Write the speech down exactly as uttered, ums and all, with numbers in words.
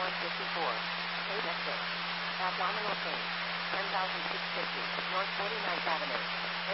one fifty-four. eight exit. Abdominal pain. ten thousand six hundred fifty. North forty-ninth Avenue.